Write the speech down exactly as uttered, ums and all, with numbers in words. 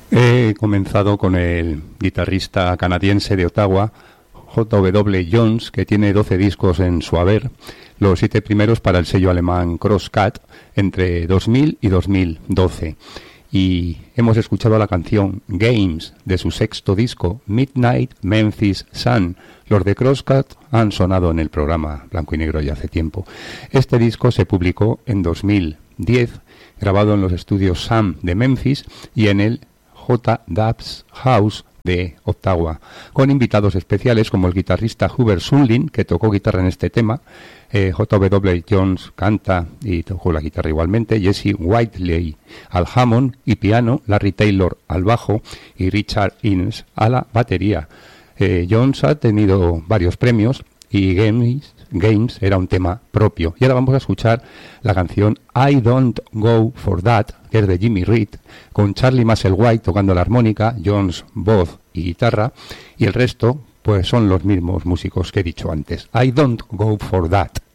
He comenzado con el guitarrista canadiense de Ottawa, J W Jones, que tiene doce discos en su haber, los siete primeros para el sello alemán Crosscut, entre dos mil y dos mil doce. Y hemos escuchado la canción Games de su sexto disco, Midnight Memphis Sun. Los de Crosscut han sonado en el programa Blanco y Negro ya hace tiempo. Este disco se publicó en dos mil diez, grabado en los estudios Sam de Memphis y en el J. Dubs House de Ottawa, con invitados especiales como el guitarrista Hubert Sundlin, que tocó guitarra en este tema. eh, J W Jones canta y tocó la guitarra igualmente, Jesse Whiteley al Hammond y piano, Larry Taylor al bajo y Richard Innes a la batería. eh, Jones ha tenido varios premios y Games, Games era un tema propio. Y ahora vamos a escuchar la canción I Don't Go For That, que es de Jimmy Reed, con Charlie Musselwhite tocando la armónica, Jones voz y guitarra, y el resto pues son los mismos músicos que he dicho antes. I Don't Go For That.